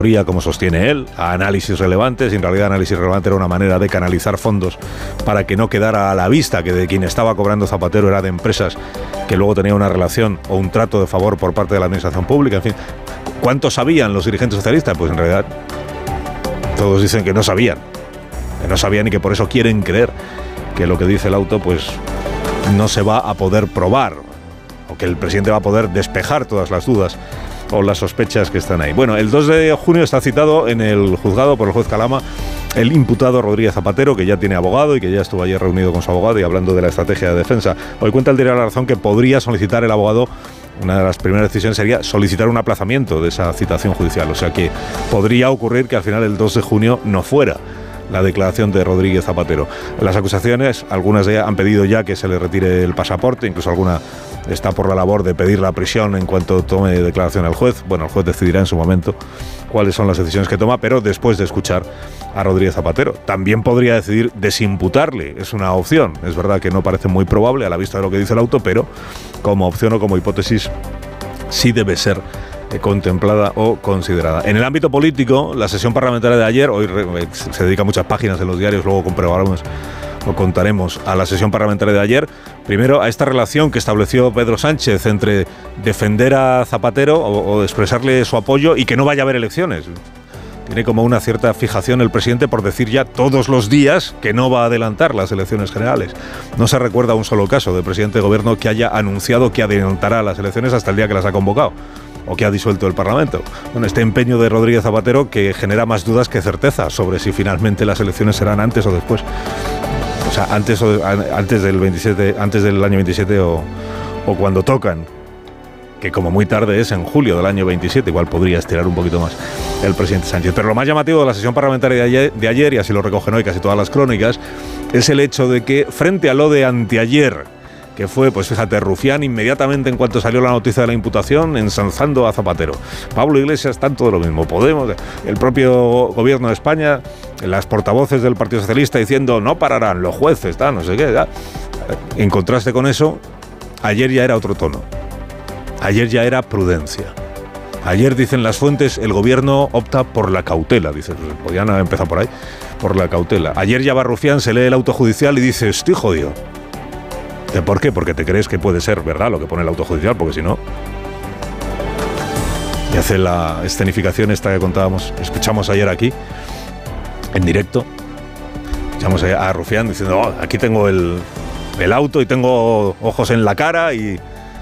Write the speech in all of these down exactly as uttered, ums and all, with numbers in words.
como sostiene él, a análisis relevantes, y en realidad análisis relevante era una manera de canalizar fondos para que no quedara a la vista que de quien estaba cobrando Zapatero era de empresas que luego tenían una relación o un trato de favor por parte de la administración pública. En fin, ¿cuánto sabían los dirigentes socialistas? Pues en realidad todos dicen que no sabían, que no sabían y que por eso quieren creer que lo que dice el auto pues no se va a poder probar, o que el presidente va a poder despejar todas las dudas o las sospechas que están ahí. Bueno, el dos de junio está citado en el juzgado por el juez Calama el imputado Rodríguez Zapatero, que ya tiene abogado y que ya estuvo ayer reunido con su abogado y hablando de la estrategia de defensa. Hoy cuenta el diario La Razón que podría solicitar el abogado, una de las primeras decisiones sería solicitar un aplazamiento de esa citación judicial, o sea que podría ocurrir que al final el dos de junio no fuera la declaración de Rodríguez Zapatero. Las acusaciones, algunas de ellas han pedido ya que se le retire el pasaporte, incluso alguna está por la labor de pedir la prisión en cuanto tome declaración al juez. Bueno, el juez decidirá en su momento cuáles son las decisiones que toma, pero después de escuchar a Rodríguez Zapatero. También podría decidir desimputarle, es una opción. Es verdad que no parece muy probable a la vista de lo que dice el auto, pero como opción o como hipótesis sí debe ser contemplada o considerada. En el ámbito político, la sesión parlamentaria de ayer, hoy se dedica muchas páginas en los diarios, luego comprobaremos o contaremos a la sesión parlamentaria de ayer, primero a esta relación que estableció Pedro Sánchez entre defender a Zapatero o, o expresarle su apoyo y que no vaya a haber elecciones. Tiene como una cierta fijación el presidente por decir ya todos los días que no va a adelantar las elecciones generales. No se recuerda un solo caso de presidente de gobierno que haya anunciado que adelantará las elecciones hasta el día que las ha convocado o que ha disuelto el Parlamento. Bueno, este empeño de Rodríguez Zapatero que genera más dudas que certeza sobre si finalmente las elecciones serán antes o después. O sea, antes, o, antes del veintisiete, antes del año veintisiete o, o cuando tocan, que como muy tarde es en julio del año veintisiete, igual podría estirar un poquito más el presidente Sánchez. Pero lo más llamativo de la sesión parlamentaria de ayer, de ayer, y así lo recogen hoy casi todas las crónicas, es el hecho de que frente a lo de anteayer, que fue, pues fíjate, Rufián inmediatamente en cuanto salió la noticia de la imputación, ensalzando a Zapatero. Pablo Iglesias, tanto de lo mismo. Podemos, el propio gobierno de España, las portavoces del Partido Socialista diciendo no pararán los jueces, tal, no sé qué. Tal. En contraste con eso, ayer ya era otro tono. Ayer ya era prudencia. Ayer, dicen las fuentes, el gobierno opta por la cautela. Dicen, pues, podían haber empezado por ahí, por la cautela. Ayer ya va Rufián, se lee el auto judicial y dice, estoy jodido. ¿Por qué? Porque te crees que puede ser verdad lo que pone el auto judicial, porque si no... Y hace la escenificación esta que contábamos, escuchamos ayer aquí, en directo, escuchamos a Rufián diciendo, oh, aquí tengo el, el auto y tengo ojos en la cara y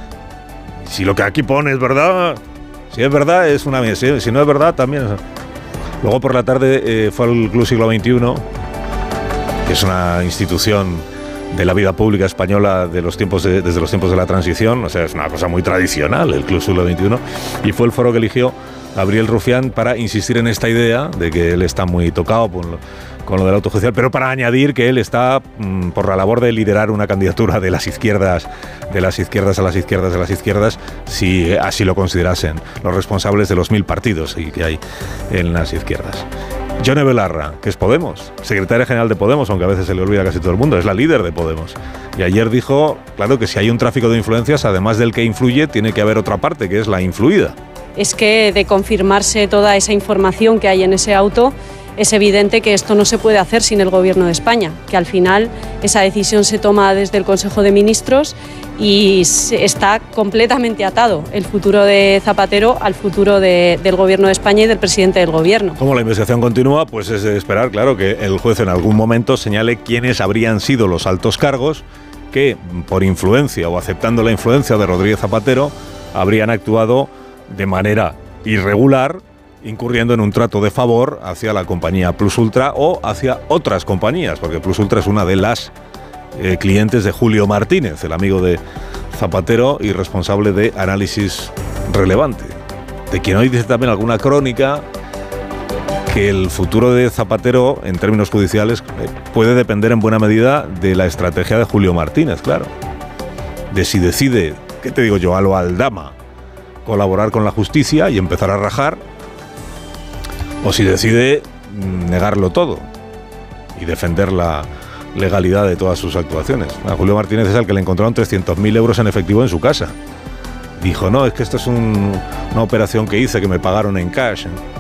si lo que aquí pone es verdad, si es verdad es una mía, si, si no es verdad también... Luego por la tarde eh, fue al Club Siglo veintiuno, que es una institución de la vida pública española de los tiempos de, desde los tiempos de la transición, o sea, es una cosa muy tradicional el Club Siglo veintiuno, y fue el foro que eligió Gabriel Rufián para insistir en esta idea de que él está muy tocado con lo, con lo del auto judicial, pero para añadir que él está mmm, por la labor de liderar una candidatura de las izquierdas, de las izquierdas a las izquierdas de las izquierdas, si así lo considerasen los responsables de los mil partidos que hay en las izquierdas. Yone Belarra, que es Podemos, secretaria general de Podemos, aunque a veces se le olvida casi todo el mundo, es la líder de Podemos. Y ayer dijo, claro, que si hay un tráfico de influencias, además del que influye, tiene que haber otra parte, que es la influida. Es que de confirmarse toda esa información que hay en ese auto, es evidente que esto no se puede hacer sin el Gobierno de España, que al final esa decisión se toma desde el Consejo de Ministros y está completamente atado el futuro de Zapatero al futuro de, del Gobierno de España y del presidente del Gobierno. Como la investigación continúa, pues es de esperar, claro, que el juez en algún momento señale quiénes habrían sido los altos cargos que, por influencia o aceptando la influencia de Rodríguez Zapatero, habrían actuado de manera irregular, incurriendo en un trato de favor hacia la compañía Plus Ultra o hacia otras compañías, porque Plus Ultra es una de las eh, clientes de Julio Martínez, el amigo de Zapatero y responsable de Análisis Relevante, de quien hoy dice también alguna crónica que el futuro de Zapatero en términos judiciales eh, puede depender en buena medida de la estrategia de Julio Martínez, claro, de si decide, ¿qué te digo yo?, a lo Aldama, colaborar con la justicia y empezar a rajar, o si decide negarlo todo y defender la legalidad de todas sus actuaciones. A Julio Martínez es el que le encontraron trescientos mil euros en efectivo en su casa. Dijo, no, es que esto es un, una operación que hice, que me pagaron en cash.